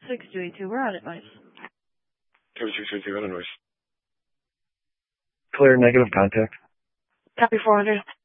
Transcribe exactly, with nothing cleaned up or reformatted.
six two eight two, we're on it, Mice. Copy six two eight two, on it, Mice. Clear negative contact. Copy four hundred.